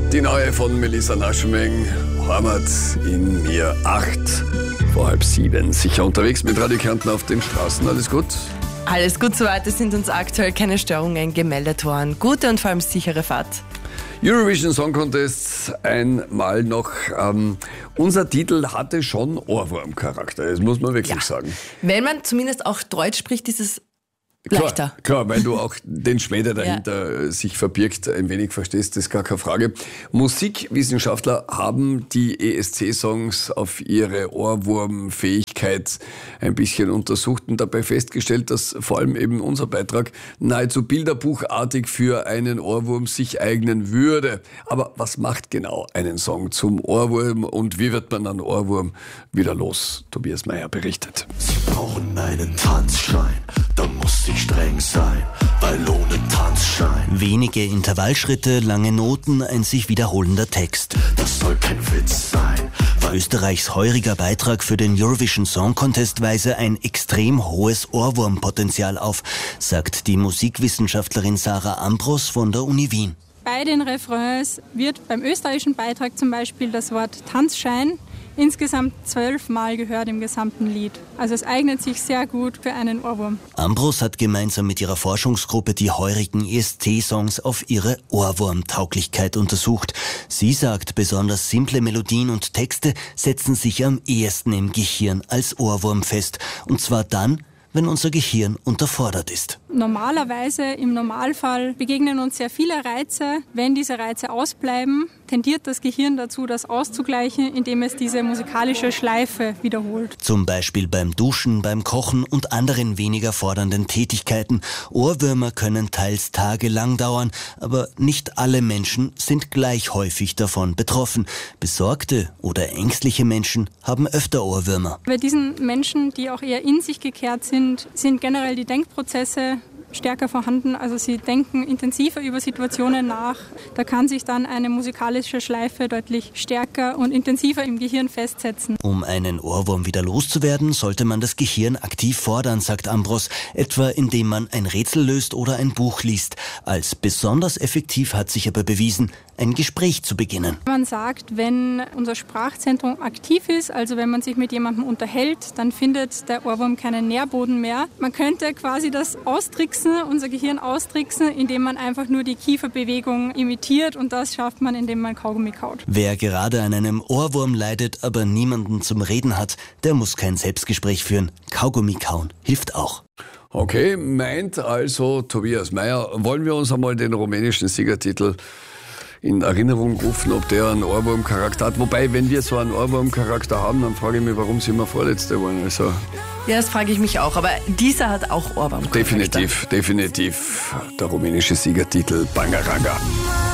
Die neue von Melissa Naschmeng, Heimat in mir 8, vor 6:30. Sicher unterwegs mit Radio Kärnten auf den Straßen. Alles gut? Alles gut soweit, es sind uns aktuell keine Störungen gemeldet worden. Gute und vor allem sichere Fahrt. Eurovision Song Contest einmal noch. Unser Titel hatte schon Ohrwurmcharakter, das muss man wirklich sagen. Wenn man zumindest auch Deutsch spricht, ist es leichter. Klar, weil du auch den Schmäh, der dahinter sich verbirgt, ein wenig verstehst, das ist gar keine Frage. Musikwissenschaftler haben die ESC-Songs auf ihre Ohrwurmfähigkeit ein bisschen untersucht und dabei festgestellt, dass vor allem eben unser Beitrag nahezu bilderbuchartig für einen Ohrwurm sich eignen würde. Aber was macht genau einen Song zum Ohrwurm und wie wird man einen Ohrwurm wieder los? Tobias Meyer berichtet. Sie brauchen einen Tanzschein, da muss ich streng sein, weil ohne Tanzschein. Wenige Intervallschritte, lange Noten, ein sich wiederholender Text. Das soll kein Witz sein, weil Österreichs heuriger Beitrag für den Eurovision Song Contest weise ein extrem hohes Ohrwurmpotenzial auf, sagt die Musikwissenschaftlerin Sarah Ambros von der Uni Wien. Bei den Refrains wird beim österreichischen Beitrag zum Beispiel das Wort Tanzschein insgesamt 12 Mal gehört im gesamten Lied. Also es eignet sich sehr gut für einen Ohrwurm. Ambros hat gemeinsam mit ihrer Forschungsgruppe die heurigen ESC-Songs auf ihre Ohrwurmtauglichkeit untersucht. Sie sagt, besonders simple Melodien und Texte setzen sich am ehesten im Gehirn als Ohrwurm fest. Und zwar dann, wenn unser Gehirn unterfordert ist. Normalerweise, im Normalfall, begegnen uns sehr viele Reize. Wenn diese Reize ausbleiben, tendiert das Gehirn dazu, das auszugleichen, indem es diese musikalische Schleife wiederholt. Zum Beispiel beim Duschen, beim Kochen und anderen weniger fordernden Tätigkeiten. Ohrwürmer können teils tagelang dauern, aber nicht alle Menschen sind gleich häufig davon betroffen. Besorgte oder ängstliche Menschen haben öfter Ohrwürmer. Bei diesen Menschen, die auch eher in sich gekehrt sind generell die Denkprozesse stärker vorhanden. Also sie denken intensiver über Situationen nach. Da kann sich dann eine musikalische Schleife deutlich stärker und intensiver im Gehirn festsetzen. Um einen Ohrwurm wieder loszuwerden, sollte man das Gehirn aktiv fordern, sagt Ambros, etwa indem man ein Rätsel löst oder ein Buch liest. Als besonders effektiv hat sich aber bewiesen, ein Gespräch zu beginnen. Man sagt, wenn unser Sprachzentrum aktiv ist, also wenn man sich mit jemandem unterhält, dann findet der Ohrwurm keinen Nährboden mehr. Man könnte quasi das austricksen, unser Gehirn austricksen, indem man einfach nur die Kieferbewegung imitiert und das schafft man, indem man Kaugummi kaut. Wer gerade an einem Ohrwurm leidet, aber niemanden zum Reden hat, der muss kein Selbstgespräch führen. Kaugummi kauen hilft auch. Okay, meint also Tobias Meyer, wollen wir uns einmal den rumänischen Siegertitel in Erinnerung rufen, ob der einen Ohrwurmcharakter hat. Wobei, wenn wir so einen Ohrwurmcharakter haben, dann frage ich mich, warum sind wir Vorletzte geworden. Also Ja, das frage ich mich auch, aber dieser hat auch Ohrwurmcharakter. definitiv der rumänische Siegertitel Bangaranga.